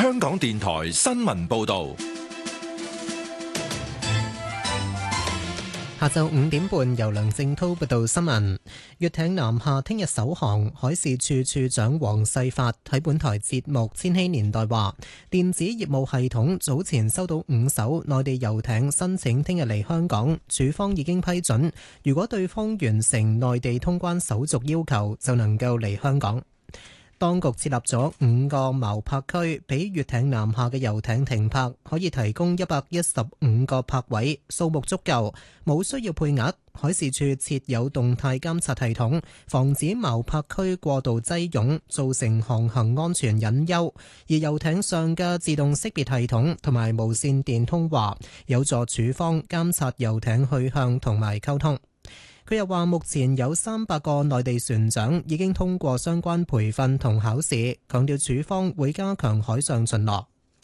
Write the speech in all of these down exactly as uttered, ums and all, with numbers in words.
香港電台新聞報道。 下晝五點半，由梁正滔報道新聞。粵艇南下聽日首航，海事處處長黃世發喺本台節目《千禧年代》話，電子業務系統早前收到五艘內地遊艇申請聽日嚟香港，處方已經批准。如果對方完成內地通關手續要求，就能夠嚟香港。當局設立咗五個錨泊區，俾粵艇南下嘅遊艇停泊，可以提供一百一十五個泊位，數目足夠，冇需要配額。海事處設有動態監察系統，防止錨泊區過度擠擁，造成航行安全隱憂。而遊艇上嘅自動識別系統同埋無線電通話，有助處方監察遊艇去向同埋溝通。佢又話，目前有三百個內地船長已經通過相關培訓同考試，強調處方會加強海上巡邏。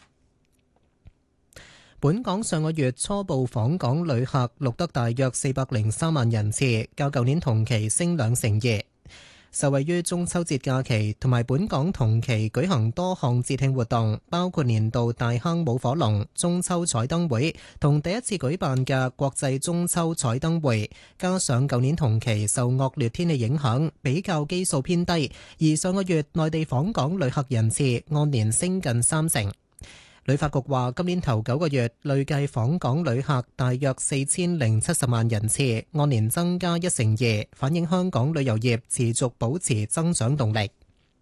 本港上個月初步訪港旅客錄得大約四百零三萬人次，較舊年同期升兩成二。受惠於中秋節假期同埋本港同期舉行多項節慶活動，包括年度大坑舞火龍、中秋彩燈會同第一次舉辦嘅國際中秋彩燈會，加上舊年同期受惡劣天氣影響，比較基數偏低，而上個月內地訪港旅客人次按年升近三成。旅發局話，今年頭九個月累計訪港旅客大約四千零七十萬人次，按年增加一成二，反映香港旅遊業持續保持增長動力。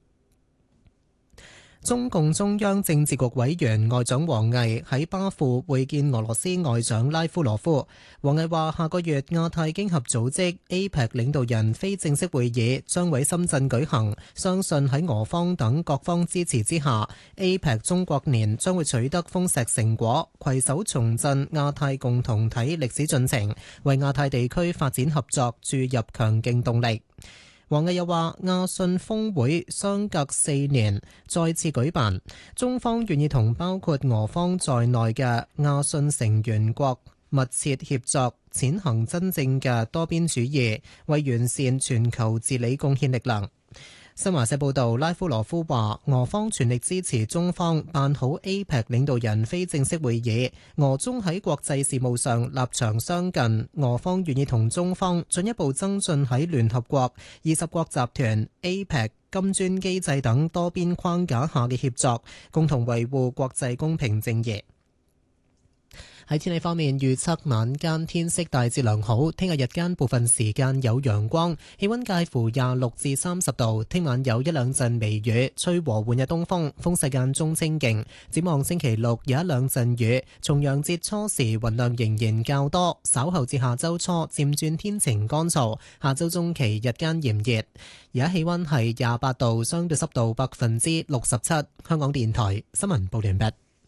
中共中央政治局委員外長王毅喺巴庫會見俄羅斯外長拉夫羅夫。王毅話，下個月亞太經合組織 A P E C 領導人非正式會議將喺深圳舉行，相信喺俄方等各方支持之下， A P E C 中國年將會取得豐碩成果，攜手重振亞太共同體歷史進程，為亞太地區發展合作注入強勁動力。王毅又話，亞信峰會相隔四年再次舉辦，中方願意同包括俄方在內嘅亞信成員國密切協作，踐行真正嘅多邊主義，為完善全球治理貢獻力量。新華社報道，拉夫羅夫話，俄方全力支持中方辦好 A P E C 領導人非正式會議，俄中喺國際事務上立場相近，俄方願意同中方進一步增進喺聯合國、二十國集團、A P E C、金磚機制等多邊框架下嘅協作，共同維護國際公平正義。喺天氣方面，預測晚間天色大致良好，聽日日間部分時間有陽光，氣溫介乎廿六至三十度。聽晚有一兩陣微雨，吹和緩嘅東風，風勢間中清勁。展望星期六有一兩陣雨，重陽節初時雲量仍然較多，稍後至下周初漸轉天晴乾燥。下周中期日間炎熱，而家氣溫係廿八度，相對濕度百分之六十七。香港電台新聞報完畢。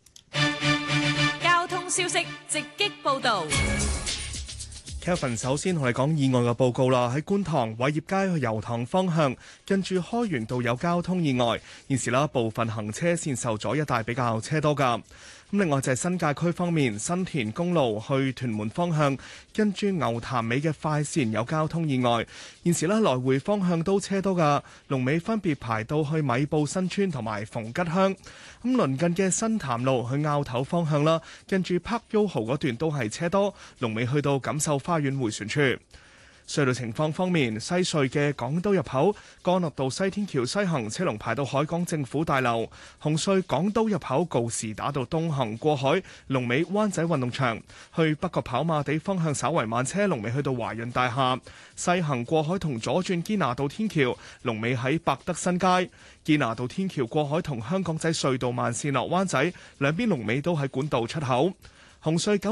消息直擊報導。 Kevin 首先同你講意外嘅報告啦，喺觀塘偉業街去油塘方向，近住開源道有交通意外，現時啦部分行車線受阻，一帶比較車多㗎。咁另外就係新界區方面，新田公路去屯門方向，跟住牛潭尾嘅快線有交通意外，現時咧來回方向都車多㗎，龍尾分別排到去米埔新村同埋逢吉鄉。咁鄰近嘅新潭路去坳頭方向啦，跟住柏優豪嗰段都係車多，龍尾去到錦繡花園迴旋處。隧道情況方面，西隧嘅港島入口干諾道西天橋西行車龍排到海港政府大樓，紅隧港島入口告士打道東行過海龍尾灣仔運動場，去北角跑馬地方向稍為慢車，龍尾去到華潤大廈，西行過海同左轉堅拿道天橋龍尾喺百德新街，堅拿道天橋過海同香港仔隧道慢線落灣仔兩邊龍尾都喺管道出口，紅隧九